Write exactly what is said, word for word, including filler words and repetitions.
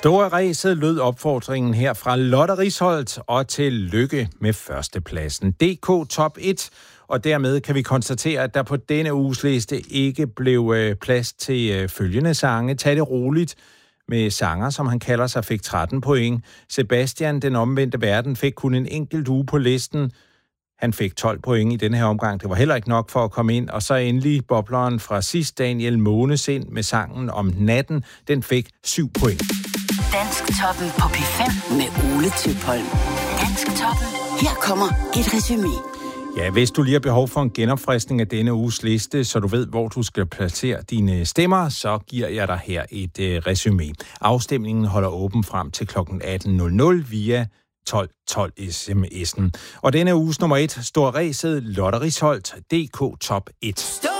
Store ræset lød opfordringen her fra Lotte Risholt, og til lykke med førstepladsen. D K Top et, og dermed kan vi konstatere, at der på denne uges liste ikke blev øh, plads til øh, følgende sange. Tag det roligt med sanger, som han kalder sig, fik tretten point. Sebastian, den omvendte verden, fik kun en enkelt uge på listen. Han fik tolv point i denne her omgang. Det var heller ikke nok for at komme ind. Og så endelig bobleren fra sidst, Daniel Månes, ind med sangen om natten. Den fik syv point. Dansktoppen på P fem med Ole Tøpholm. Dansktoppen. Her kommer et resumé. Ja, hvis du lige har behov for en genopfriskning af denne uges liste, så du ved, hvor du skal placere dine stemmer, så giver jeg dig her et uh, resumé. Afstemningen holder åben frem til klokken atten nul nul via tolv tolv sms'en. Og denne uges nummer et, Stor Ræset, Lotte Risholt, D K Top et.